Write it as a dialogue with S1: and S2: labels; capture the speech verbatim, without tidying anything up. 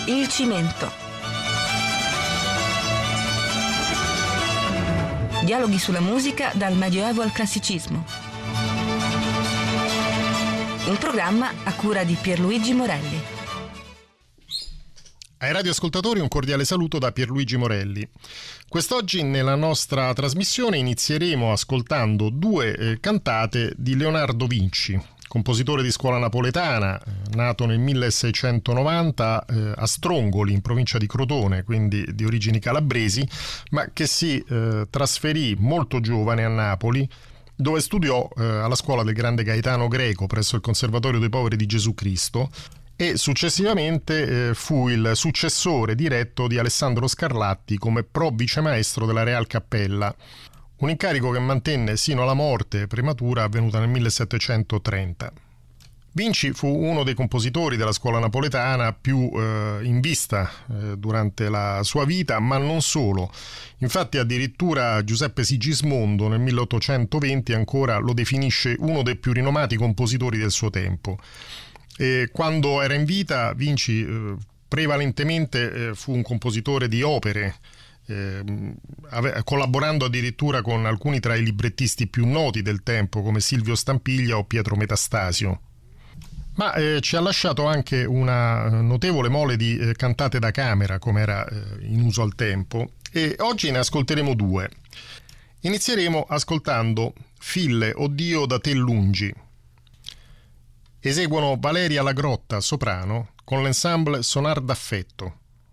S1: Il cimento. Dialoghi sulla musica dal Medioevo al Classicismo. Un programma a cura di Pierluigi Morelli.
S2: Ai radioascoltatori un cordiale saluto da Pierluigi Morelli. Quest'oggi nella nostra trasmissione inizieremo ascoltando due eh, cantate di Leonardo Vinci, compositore di scuola napoletana, nato nel milleseicentonovanta eh, a Strongoli, in provincia di Crotone, quindi di origini calabresi, ma che si eh, trasferì molto giovane a Napoli, dove studiò eh, alla scuola del grande Gaetano Greco presso il Conservatorio dei Poveri di Gesù Cristo, e successivamente eh, fu il successore diretto di Alessandro Scarlatti come pro vicemaestro della Real Cappella, un incarico che mantenne sino alla morte prematura avvenuta nel millesettecentotrenta. Vinci fu uno dei compositori della scuola napoletana più eh, in vista eh, durante la sua vita, ma non solo. Infatti addirittura Giuseppe Sigismondo nel milleottocentoventi ancora lo definisce uno dei più rinomati compositori del suo tempo. E quando era in vita Vinci eh, prevalentemente eh, fu un compositore di opere, eh, ave- collaborando addirittura con alcuni tra i librettisti più noti del tempo come Silvio Stampiglia o Pietro Metastasio. Ma eh, ci ha lasciato anche una notevole mole di eh, cantate da camera, come era eh, in uso al tempo, e oggi ne ascolteremo due. Inizieremo ascoltando Fille, o Dio da te lungi. Eseguono Valeria La Grotta, soprano, con l'ensemble Sonar d'affetto.